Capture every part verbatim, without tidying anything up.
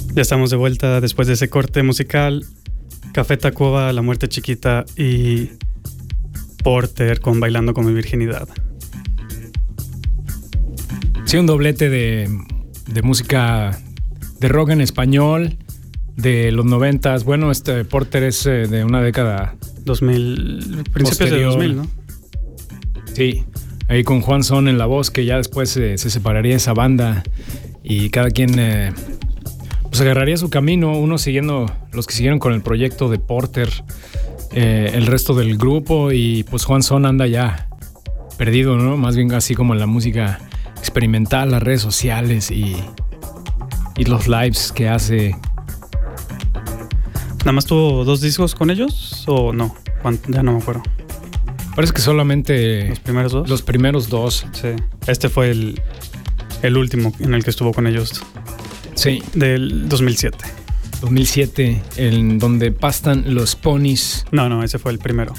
Ya estamos de vuelta después de ese corte musical. Café Tacuba, La Muerte Chiquita y Porter con Bailando con mi virginidad. Sí, un doblete de, de música de rock en español de los noventas. Bueno, este Porter es eh, de una década dos mil, principios de dos mil, ¿no? Sí, ahí con Juan Son en la voz, que ya después eh, se separaría esa banda y cada quien eh, pues agarraría su camino, uno siguiendo, los que siguieron con el proyecto de Porter, eh, el resto del grupo, y pues Juan Son anda ya perdido, ¿no? Más bien así como en la música experimental, las redes sociales y, y los lives que hace. ¿Nada más tuvo dos discos con ellos o no? Ya no me acuerdo. Parece que solamente los primeros dos. Los primeros dos. Sí. Este fue el, el último en el que estuvo con ellos. Sí. Del dos mil siete. dos mil siete, en donde pastan los ponis. No, no, ese fue el primero.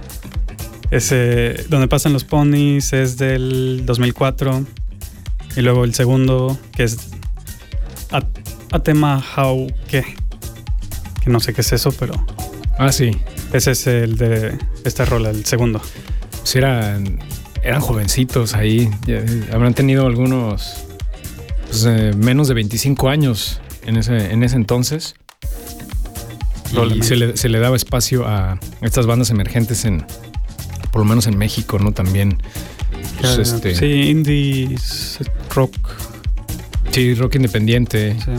Ese, donde pasan los ponis, es del dos mil cuatro. Y luego el segundo, que es a, a tema How, ¿qué? Que no sé qué es eso, pero... Ah, sí. Ese es el de esta rola, el segundo. Pues eran, eran jovencitos ahí. Habrán tenido algunos... Pues, eh, menos de veinticinco años en ese, en ese entonces. Y se le, se le daba espacio a estas bandas emergentes en... Por lo menos en México, ¿no? También. Pues, ya, este, sí, indies, rock. Sí, rock independiente. Sí.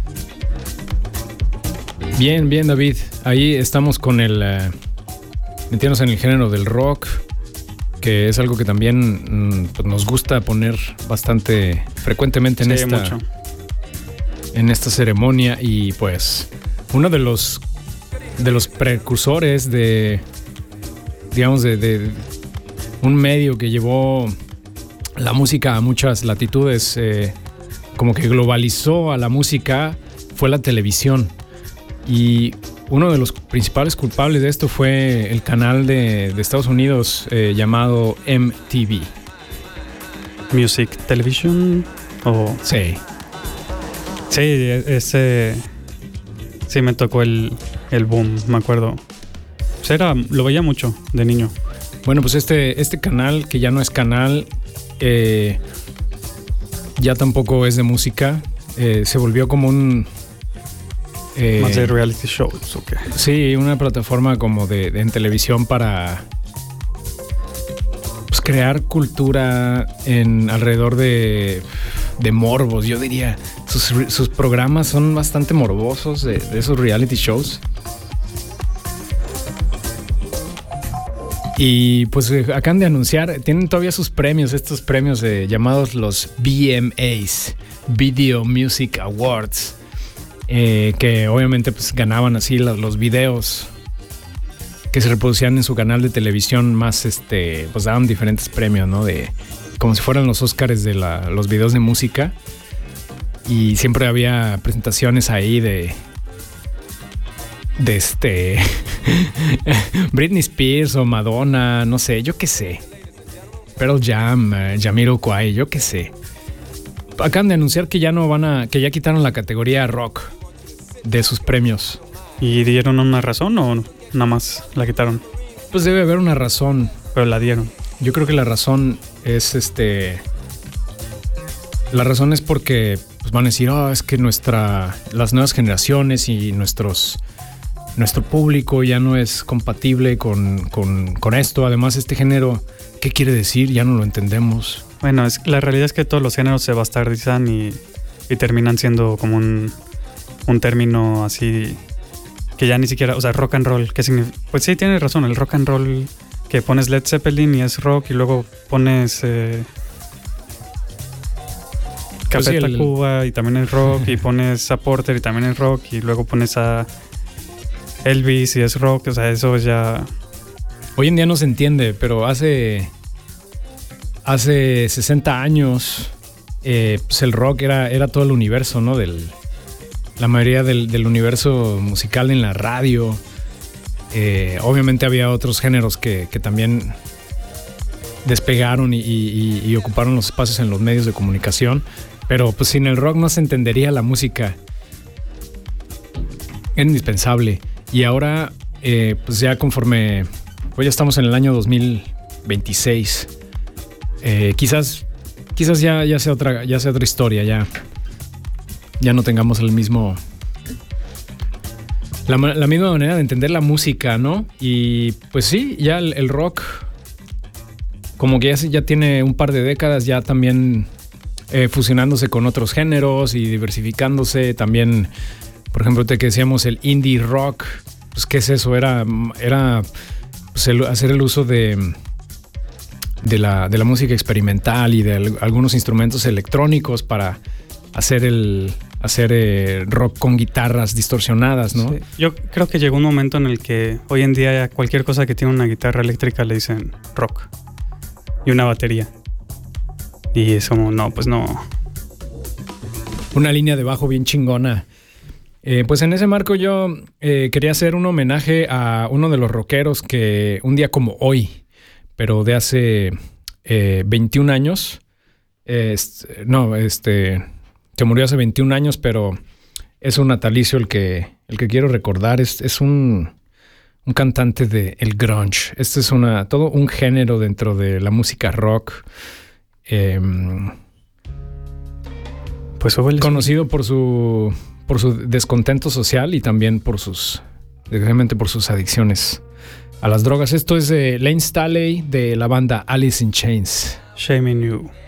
Bien, bien, David. Ahí estamos con el... Uh, metiéndonos en el género del rock, que es algo que también mm, pues nos gusta poner bastante frecuentemente en, sí, esta, mucho. en esta ceremonia. Y pues uno de los, de los precursores de... digamos, de, de un medio que llevó la música a muchas latitudes, eh, como que globalizó a la música, fue la televisión. Y uno de los principales culpables de esto fue el canal de, de Estados Unidos eh, llamado M T V. Music Television. O... Sí. Sí, ese... Sí, me tocó el, el boom, me acuerdo. Pues era, lo veía mucho de niño. Bueno, pues este, este canal, que ya no es canal, eh, ya tampoco es de música, eh, se volvió como un... Eh, más de reality shows, ¿o qué? Sí, una plataforma como de, de en televisión para pues, crear cultura en alrededor de, de morbos, yo diría. Sus, sus programas son bastante morbosos de, de esos reality shows. Y pues acaban de anunciar, tienen todavía sus premios, estos premios eh, llamados los V M As, Video Music Awards, eh, que obviamente pues ganaban así los, los videos que se reproducían en su canal de televisión, más este, pues daban diferentes premios, ¿no? De, como si fueran los Óscares de la, los videos de música. Y siempre había presentaciones ahí de... de este Britney Spears o Madonna, no sé, yo qué sé, Pearl Jam, uh, Jamiroquai, yo qué sé. Acaban de anunciar que ya no van a, que ya quitaron la categoría rock de sus premios. ¿Y dieron una razón o nada más la quitaron? Pues debe haber una razón, pero la dieron. Yo creo que la razón es este, la razón es porque pues van a decir, oh, es que nuestra, las nuevas generaciones y nuestros Nuestro público ya no es compatible con, con, con esto. Además, este género, ¿qué quiere decir? Ya no lo entendemos. Bueno, es, la realidad es que todos los géneros se bastardizan y, y terminan siendo como un, un término así que ya ni siquiera, o sea, rock and roll, ¿qué significa? Pues sí, tienes razón, el rock and roll, que pones Led Zeppelin y es rock, y luego pones eh, Café pues sí, Tacuba el... y también es rock, y pones a Porter y también es rock, y luego pones a Elvis y es rock, o sea, eso ya... Hoy en día no se entiende, pero hace hace sesenta años eh, pues el rock era, era todo el universo, ¿no? Del, la mayoría del, del universo musical en la radio. Eh, obviamente había otros géneros que, que también despegaron y, y, y ocuparon los espacios en los medios de comunicación, pero pues sin el rock no se entendería la música era indispensable. Y ahora, eh, pues ya conforme, pues ya estamos en el año dos mil veintiséis, eh, quizás, quizás ya, ya sea otra, ya sea otra historia, ya, ya no tengamos el mismo, la, la misma manera de entender la música, ¿no? Y pues sí, ya el, el rock, como que ya, ya tiene un par de décadas, ya también eh, fusionándose con otros géneros y diversificándose. También, por ejemplo, te que decíamos el indie rock, pues ¿qué es eso? Era, era pues, el, hacer el uso de, de, la, de la música experimental y de al, algunos instrumentos electrónicos para hacer el hacer eh, rock con guitarras distorsionadas, ¿no? Sí. Yo creo que llegó un momento en el que hoy en día cualquier cosa que tiene una guitarra eléctrica le dicen rock. Y una batería. Y es como, no, pues no. Una línea de bajo bien chingona. Eh, pues en ese marco yo eh, quería hacer un homenaje a uno de los rockeros que un día como hoy, pero de hace eh, veintiún años, eh, este, no, este, que murió hace veintiún años, pero es un natalicio el que, el que quiero recordar. Es, es un... un cantante de el grunge. Este es una, todo un género dentro de la música rock. Eh, pues conocido por su, por su descontento social y también por sus, desgraciadamente por sus adicciones a las drogas. Esto es de Lane Staley de la banda Alice in Chains. Shame in You.